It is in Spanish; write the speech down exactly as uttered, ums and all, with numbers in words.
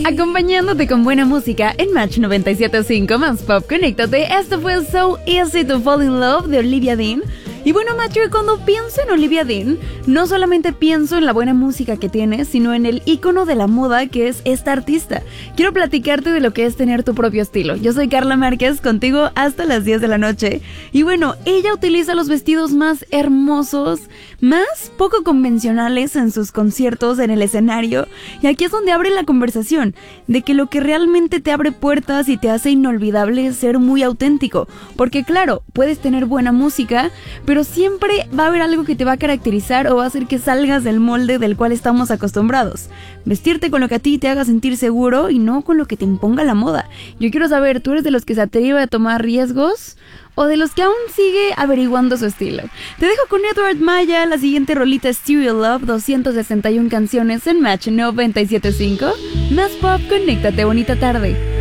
Acompañándote con buena música en Match noventa y siete punto cinco más Pop, conéctate. Esto fue So Easy to Fall in Love de Olivia Dean. Y bueno, macho, cuando pienso en Olivia Dean, no solamente pienso en la buena música que tiene, sino en el ícono de la moda que es esta artista. Quiero platicarte de lo que es tener tu propio estilo. Yo soy Carla Márquez, contigo hasta las diez de la noche. Y bueno, ella utiliza los vestidos más hermosos, más poco convencionales en sus conciertos, en el escenario. Y aquí es donde abre la conversación, de que lo que realmente te abre puertas y te hace inolvidable es ser muy auténtico. Porque claro, puedes tener buena música, pero siempre va a haber algo que te va a caracterizar o va a hacer que salgas del molde del cual estamos acostumbrados. Vestirte con lo que a ti te haga sentir seguro y no con lo que te imponga la moda. Yo quiero saber, ¿tú eres de los que se atreve a tomar riesgos o de los que aún sigue averiguando su estilo? Te dejo con Edward Maya, la siguiente rolita Stereo Love, doscientas sesenta y una canciones en Match noventa y siete punto cinco. Más Pop, conéctate, bonita tarde.